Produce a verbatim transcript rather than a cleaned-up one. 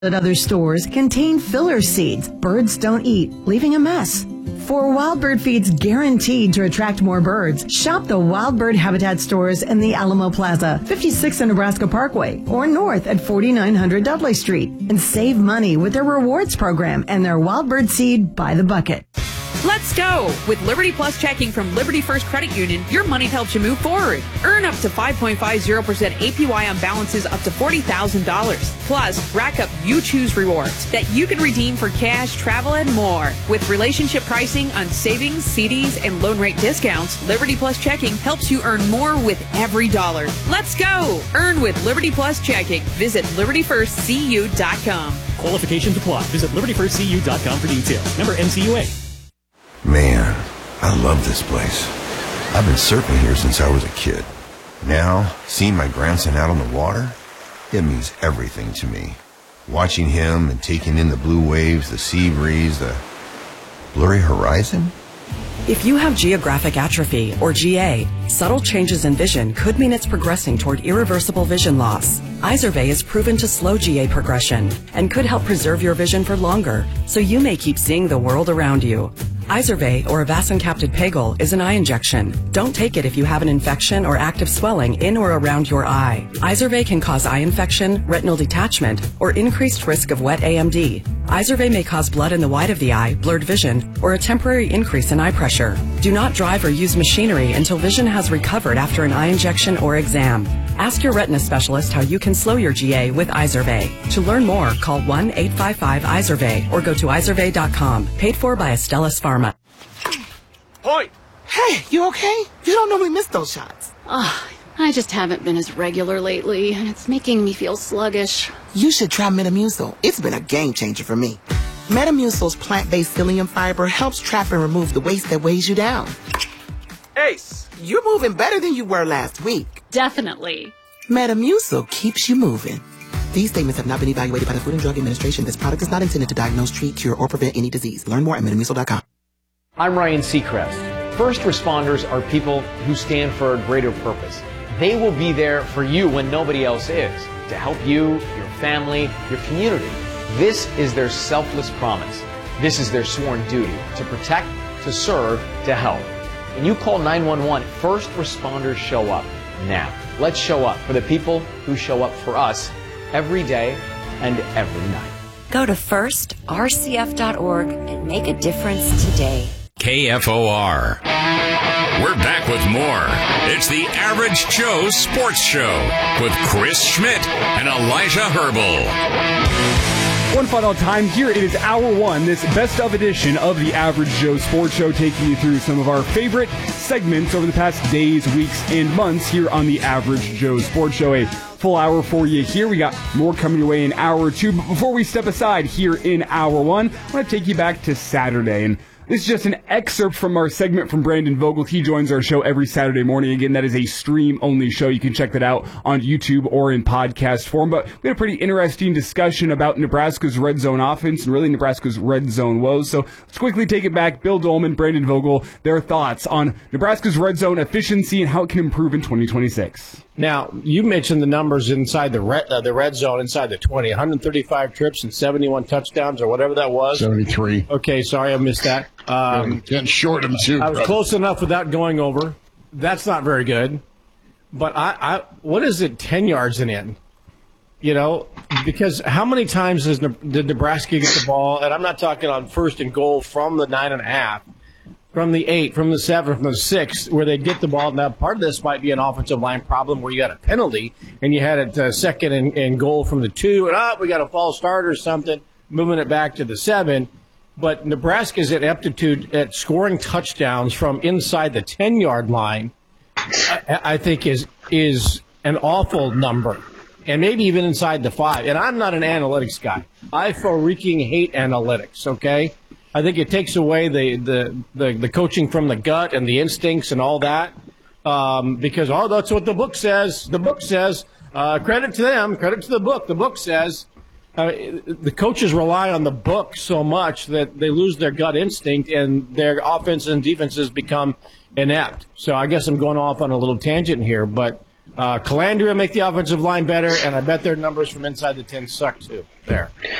at other stores contain filler seeds birds don't eat, leaving a mess. For Wild Bird Feeds guaranteed to attract more birds, shop the Wild Bird Habitat stores in the Alamo Plaza, fifty-six on Nebraska Parkway, or north at forty-nine hundred Dudley Street, and save money with their rewards program and their Wild Bird Seed by the bucket. Let's go! With Liberty Plus checking from Liberty First Credit Union, your money helps you move forward. Earn up to five point five zero percent A P Y on balances up to forty thousand dollars. Plus, rack up You Choose rewards that you can redeem for cash, travel, and more. With relationship pricing on savings, C Ds, and loan rate discounts, Liberty Plus checking helps you earn more with every dollar. Let's go! Earn with Liberty Plus checking. Visit liberty first c u dot com. Qualifications apply. Visit liberty first c u dot com for details. Member N C U A. Man, I love this place. I've been surfing here since I was a kid. Now, seeing my grandson out on the water, it means everything to me. Watching him and taking in the blue waves, the sea breeze, the blurry horizon. If you have geographic atrophy, or G A, subtle changes in vision could mean it's progressing toward irreversible vision loss. Izervay is proven to slow G A progression and could help preserve your vision for longer, so you may keep seeing the world around you. Izervay, or avacincaptad pegol, is an eye injection. Don't take it if you have an infection or active swelling in or around your eye. Izervay can cause eye infection, retinal detachment, or increased risk of wet A M D. Izervay may cause blood in the white of the eye, blurred vision, or a temporary increase in eye pressure. Do not drive or use machinery until vision has recovered after an eye injection or exam. Ask your retina specialist how you can slow your G A with Izervay. To learn more, call one eight five five Izervay or go to izervay dot com. Paid for by Astellas Pharma. Point! Hey, you okay? You don't normally miss those shots. Ugh, I just haven't been as regular lately, and it's making me feel sluggish. You should try Metamucil. It's been a game changer for me. Metamucil's plant-based psyllium fiber helps trap and remove the waste that weighs you down. Ace, you're moving better than you were last week. Definitely. Metamucil keeps you moving. These statements have not been evaluated by the Food and Drug Administration. This product is not intended to diagnose, treat, cure, or prevent any disease. Learn more at metamucil dot com. I'm Ryan Seacrest. First responders are people who stand for a greater purpose. They will be there for you when nobody else is, to help you, your family, your community. This is their selfless promise. This is their sworn duty, to protect, to serve, to help. When you call nine one one, first responders show up now. Let's show up for the people who show up for us every day and every night. Go to first r c f dot org and make a difference today. K F O R. We're back with more. It's the Average Joe Sports Show with Chris Schmidt and Elijah Herbel. One final time, here it is hour one, this best of edition of the Average Joe Sports Show, taking you through some of our favorite segments over the past days, weeks, and months here on the Average Joe Sports Show. A full hour for you here. We got more coming your way in hour two. But before we step aside here in hour one, I want to take you back to Saturday. And this is just an excerpt from our segment from Brandon Vogel. He joins our show every Saturday morning. Again, that is a stream-only show. You can check that out on YouTube or in podcast form. But we had a pretty interesting discussion about Nebraska's red zone offense and really Nebraska's red zone woes. So let's quickly take it back. Bill Dolman, Brandon Vogel, their thoughts on Nebraska's red zone efficiency and how it can improve in twenty twenty-six. Now, you mentioned the numbers inside the red, uh, the red zone, inside the twenty, one hundred thirty-five trips and seventy-one touchdowns or whatever that was. seventy-three. Okay, sorry, I missed that. Um, Getting short of them, too. I was brother. close enough without going over. That's not very good. But I, I what is it, ten yards and in? You know, because how many times does, did Nebraska get the ball? And I'm not talking on first and goal from the nine and a half. From the eight, from the seven, from the six, where they get the ball. Now, part of this might be an offensive line problem where you got a penalty and you had it uh, second and, and goal from the two, and ah, we got a false start or something, moving it back to the seven. But Nebraska's at aptitude at scoring touchdowns from inside the ten-yard line, I, I think, is is an awful number, and maybe even inside the five. And I'm not an analytics guy. I freaking hate analytics, okay? I think it takes away the, the, the, the coaching from the gut and the instincts and all that um, because, oh, that's what the book says. The book says, uh, credit to them, credit to the book. The book says uh, the coaches rely on the book so much that they lose their gut instinct and their offenses and defenses become inept. So I guess I'm going off on a little tangent here, but Uh, Calandria make the offensive line better, and I bet their numbers from inside the ten suck too. There.